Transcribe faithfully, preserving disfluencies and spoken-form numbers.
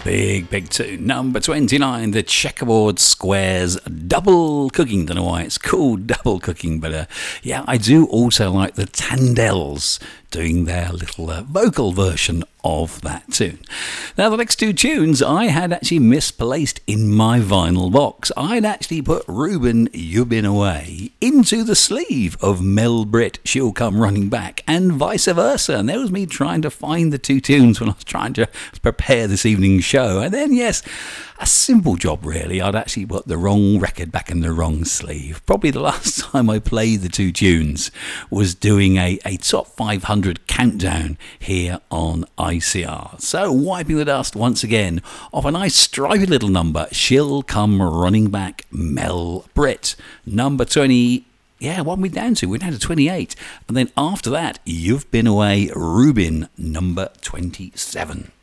Big, big tune. Number twenty-nine, the Checkerboard Squares Double Cooking. Don't know why it's called Double Cooking, but uh, yeah, I do also like the Tandells doing their little uh, vocal version of that tune. Now, the next two tunes I had actually misplaced in my vinyl box. I'd actually put Ruben, You've Been Away into the sleeve of Mel Britt, She'll Come Running Back, and vice versa. And there was me trying to find the two tunes when I was trying to prepare this evening's show. And then, yes, a simple job really. I'd actually put the wrong record back in the wrong sleeve. Probably the last time I played the two tunes was doing a, a top five hundred countdown here on I C R. So wiping the dust once again off a nice stripy little number, She'll Come Running Back, Mel Britt. Number twenty, yeah, what are we down to? We're down to twenty-eight. And then after that, You've Been Away, Ruben, number twenty-seven.